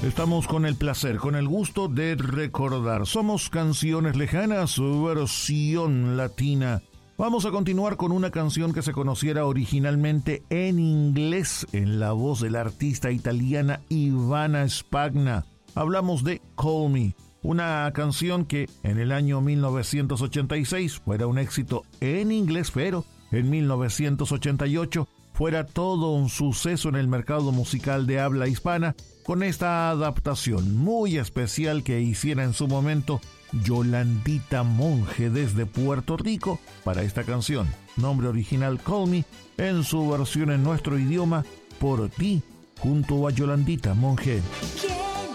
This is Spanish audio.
Estamos con el placer, con el gusto de recordar. Somos Canciones Lejanas, versión latina. Vamos a continuar con una canción que se conociera originalmente en inglés, en la voz de la artista italiana Ivana Spagna. Hablamos de Call Me, una canción que en el año 1986 fuera un éxito en inglés, pero en 1988 fuera todo un suceso en el mercado musical de habla hispana, con esta adaptación muy especial que hiciera en su momento Yolandita Monge desde Puerto Rico para esta canción, nombre original Call Me, en su versión en nuestro idioma, Por Ti, junto a Yolandita Monge.